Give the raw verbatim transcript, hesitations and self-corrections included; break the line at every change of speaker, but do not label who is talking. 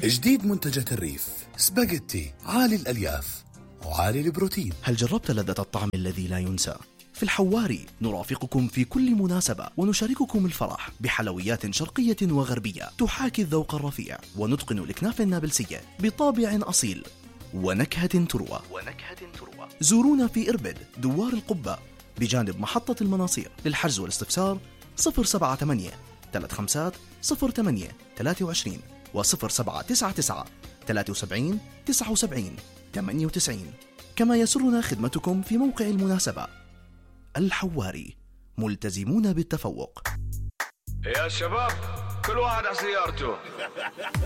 جديد منتجات الريف، سباجيتي عالي الألياف وعالي البروتين.
هل جربت لذة الطعم الذي لا ينسى؟ في الحواري نرافقكم في كل مناسبة ونشارككم الفرح بحلويات شرقية وغربية تحاكي الذوق الرفيع، ونتقن الإكناف النابلسية بطابع أصيل ونكهة تروى. ونكهة تروى. زورونا في إربد دوار القبة بجانب محطة المناصير. للحجز والاستفسار صفر سبعة ثمانية ثلاثة خمسة صفر ثمانية ثلاثة وعشرين وصفر سبعة تسعة تسعة ثلاثة سبعين تسعة وسبعين ثمانية وتسعين. كما يسرنا خدمتكم في موقع المناسبة. الحواري، ملتزمون بالتفوق.
يا شباب كل واحد على سيارته.